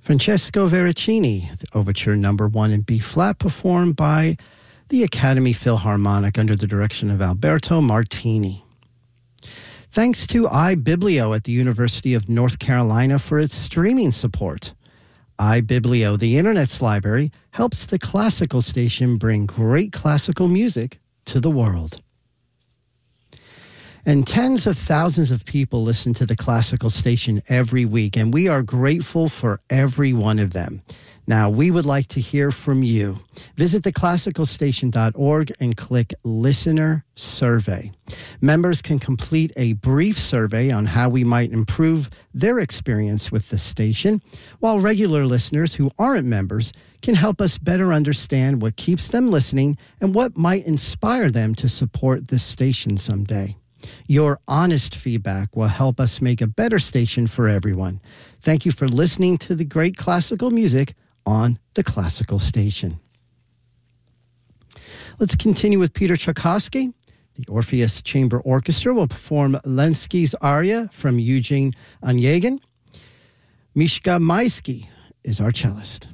Francesco Veracini, the Overture Number 1 in B-flat, performed by the Academy Philharmonic under the direction of Alberto Martini. Thanks to iBiblio at the University of North Carolina for its streaming support. iBiblio, the Internet's library, helps the classical station bring great classical music to the world. And tens of thousands of people listen to the classical station every week, and we are grateful for every one of them. Now, we would like to hear from you. Visit theclassicalstation.org and click Listener Survey. Members can complete a brief survey on how we might improve their experience with the station, while regular listeners who aren't members can help us better understand what keeps them listening and what might inspire them to support this station someday. Your honest feedback will help us make a better station for everyone. Thank you for listening to the great classical music on the Classical Station. Let's continue with Peter Tchaikovsky. The Orpheus Chamber Orchestra will perform Lenski's aria from Eugene Onegin. Mishka Maisky is our cellist.